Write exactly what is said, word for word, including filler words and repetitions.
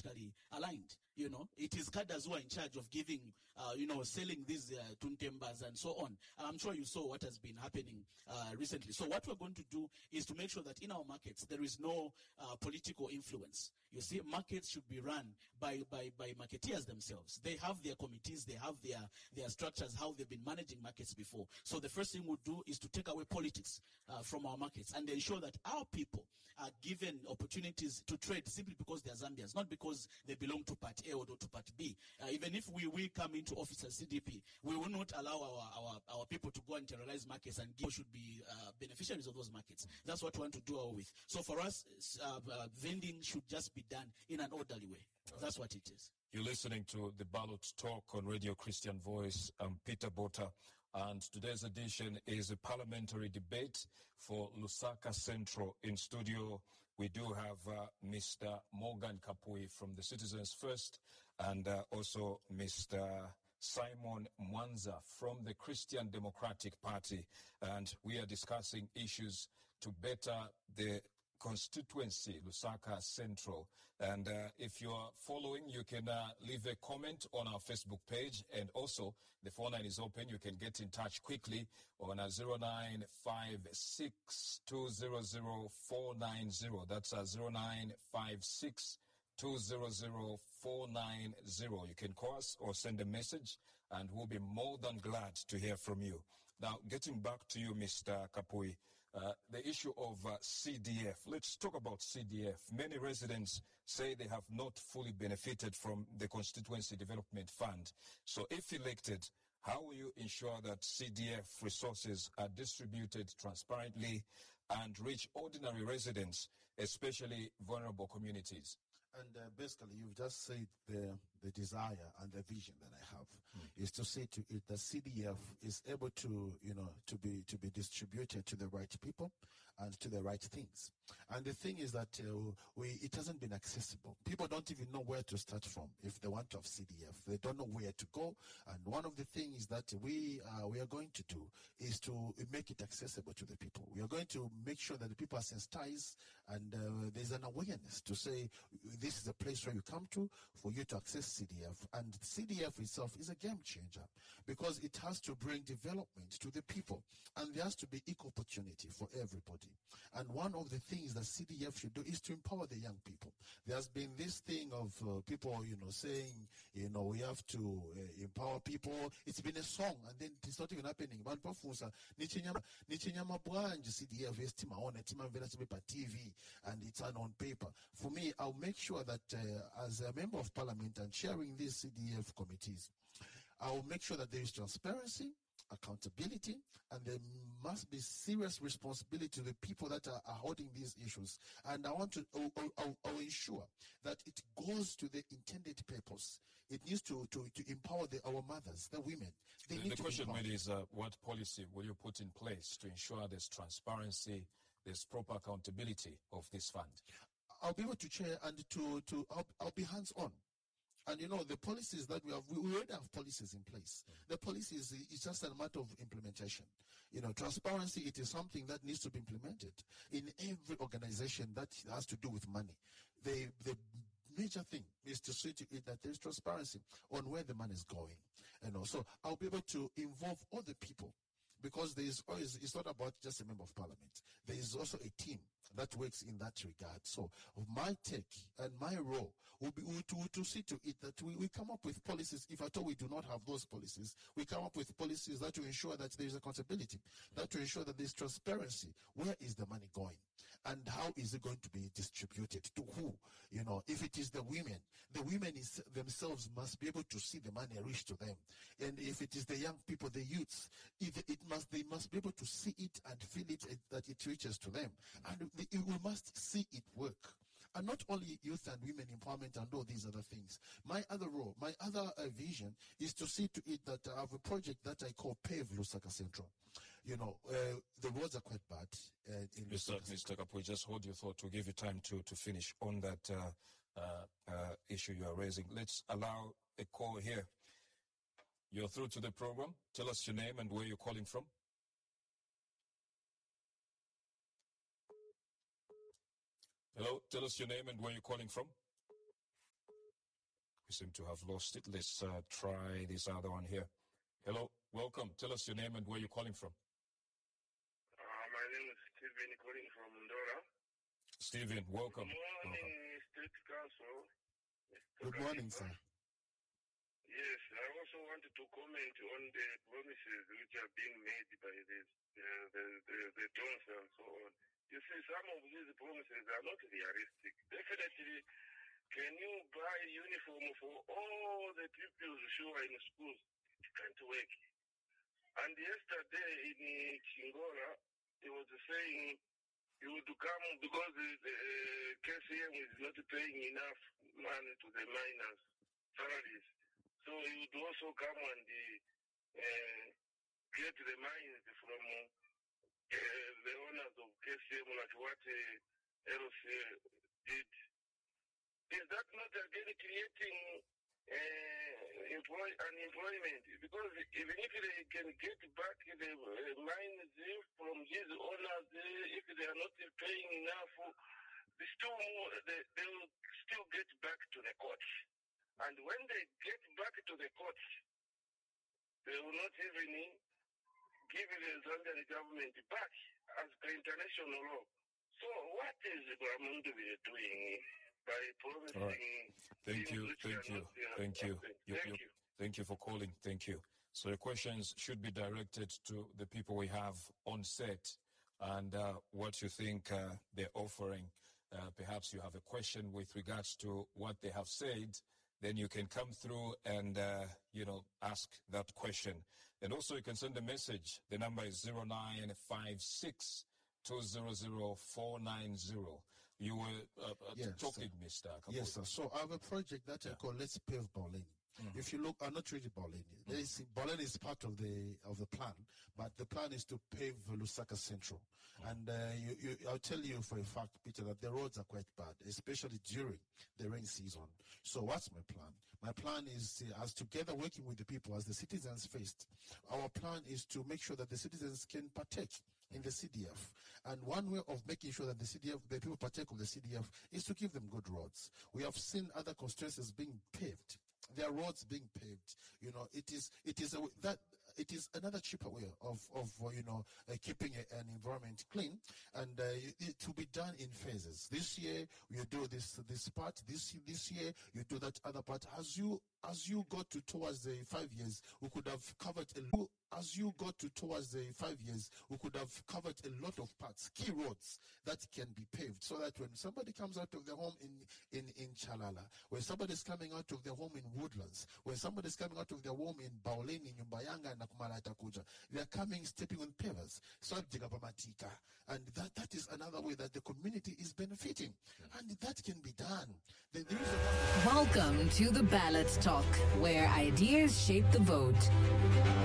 politically aligned. You know, it is cadres who are in charge of giving, uh, you know, selling these uh, tuntembas and so on. I'm sure you saw what has been happening uh, recently. So what we're going to do is to make sure that in our markets there is no uh, political influence. You see, markets should be run by, by, by marketeers themselves. They have their committees, they have their, their structures, how they've been managing markets before. So the first thing we'll do is to take away politics uh, from our markets and ensure that our people are given opportunities to trade simply because they're Zambians, not because they belong to Part A or to Part B. Uh, even if we, we come into office as C D P, we will not allow our, our, our people to go and terrorize markets, and give, should be uh, beneficiaries of those markets. That's what we want to do away with. So for us, uh, uh, vending should just be done in an orderly way. That's what it is. You're listening to the Ballot Talk on Radio Christian Voice. I'm Peter Bota, and today's edition is a parliamentary debate for Lusaka Central. In studio, we do have uh, Mister Morgan Kapui from the Citizens First, and uh, also Mister Simon Mwanza from the Christian Democratic Party, and we are discussing issues to better the constituency, Lusaka Central. And uh, if you're following, you can uh, leave a comment on our Facebook page. And also, the phone line is open. You can get in touch quickly on a zero nine five six two zero zero four nine zero. That's a zero nine five six two zero zero four nine zero. You can call us or send a message, and we'll be more than glad to hear from you. Now, getting back to you, Mister Kapui, uh, the issue of uh, C D F. Let's talk about C D F. Many residents say they have not fully benefited from the Constituency Development Fund. So if elected, how will you ensure that C D F resources are distributed transparently and reach ordinary residents, especially vulnerable communities? And uh, basically, you've just said the the desire and the vision that I have mm. is to say to it that C D F is able to, you know, to be to be distributed to the right people and to the right things. And the thing is that uh, we it hasn't been accessible. People don't even know where to start from if they want to have C D F. They don't know where to go. And one of the things that we uh, we are going to do is to make it accessible to the people. We are going to make sure that the people are sensitized, and uh, there's an awareness to say this is a place where you come to for you to access C D F. And C D F itself is a game changer because it has to bring development to the people, and there has to be equal opportunity for everybody. And one of the things that C D F should do is to empower the young people. There's been this thing of uh, people, you know, saying, you know, we have to uh, empower people. It's been a song, and then it's not even happening. C D F estima on it, T V, and it's on paper. For me, I'll make sure that uh, as a member of parliament and chairing these C D F committees, I will make sure that there is transparency, accountability, and there must be serious responsibility to the people that are, are holding these issues. And I want to I'll, I'll, I'll ensure that it goes to the intended purpose. It needs to to, to empower the, our mothers, the women. They the need the to question really is, uh, what policy will you put in place to ensure there's transparency, there's proper accountability of this fund? I'll be able to chair and to, to I'll, I'll be hands-on. And, you know, the policies that we have, we already have policies in place. Mm. The policies is just a matter of implementation. You know, transparency, it is something that needs to be implemented in every organization that has to do with money. The, the major thing is to see to it that there is transparency on where the money is going. You know, so I'll be able to involve all the people, because there is always, it's not about just a member of parliament. There is also a team that works in that regard. So my take and my role will be to, to see to it that we, we come up with policies. If at all we do not have those policies, we come up with policies that will ensure that there is accountability, that will ensure that there is transparency. Where is the money going? And how is it going to be distributed? To who? You know, if it is the women, the women is, themselves must be able to see the money reach to them. And if it is the young people, the youths, if it must, they must be able to see it and feel it, that it reaches to them. And they, we must see it work. And not only youth and women empowerment and all these other things. My other role, my other uh, vision is to see to it that I have a project that I call Pave Lusaka Central. You know, uh, the roads are quite bad. Uh, in Mister Mister Kapui, just hold your thought to give you time to, to finish on that uh, uh, uh, issue you are raising. Let's allow a call here. You're through to the program. Tell us your name and where you're calling from. Hello, tell us your name and where you're calling from. We seem to have lost it. Let's uh, try this other one here. Hello, welcome. Tell us your name and where you're calling from. Uh, my name is Stephen, calling from Ndora. Stephen, welcome. Good morning, welcome. State Council. Good morning, sir. Yes, I also wanted to comment on the promises which are being made by this, uh, the, the, the donors and so on. You see, some of these promises are not realistic. Definitely, can you buy uniform for all the pupils who are in schools? It can't work. And yesterday in Chingola, he was saying he would come because the, the uh, K C M is not paying enough money to the miners' salaries. So he would also come and uh, get the mines from uh, the owners of K C M, like what uh, L C did. Is that not again creating uh, employ unemployment? Because even if they can get back the uh, mines from these owners, uh, if they are not paying enough, they still more, they, they will still get back to the courts. And when they get back to the courts, they will not even give the Zambian government back as per international law. So what is Bramundo doing by promising? Right. Thank you, thank you, thank you. You, Thank you. you. Thank you for calling. Thank you. So the questions should be directed to the people we have on set and uh, what you think uh, they're offering. Uh, perhaps you have a question with regards to what they have said. Then you can come through and, uh, you know, ask that question. And also you can send a message. The number is zero nine five six two zero zero four nine zero. You were uh, uh, Yes, talking, sir. Mister Kapoor. Yes, sir. So I have a project that Yeah. I call Let's Pave Boleni. Mhm. If you look, I'm not really Boleni. There is Boleni is part of the of the plan, but the plan is to pave Lusaka Central. And uh, you, you, I'll tell you for a fact, Peter, that the roads are quite bad, especially during the rain season. So what's my plan? My plan is, uh, as together working with the people, as the citizens faced, our plan is to make sure that the citizens can partake in the C D F. And one way of making sure that the C D F, the people partake of the C D F, is to give them good roads. We have seen other constituencies being paved. Their roads being paved. You know, it is it is a, that it is another cheaper way of of uh, you know uh, keeping a, an environment clean, and uh, it, it to be done in phases. This year you do this this part. This this year you do that other part. As you as you go to towards the five years, we could have covered a lot. As you go to towards the five years, we could have covered a lot of parts, key roads that can be paved, so that when somebody comes out of their home in, in, in Chalala, when somebody is coming out of their home in Woodlands, when somebody is coming out of their home in Bauleni, Nyumbayanga, and Nakumalata Kuja, they are coming, stepping on pavers, and that, that is another way that the community is benefiting, and that can be done. The, there is a Welcome to the Ballot Talk, where ideas shape the vote.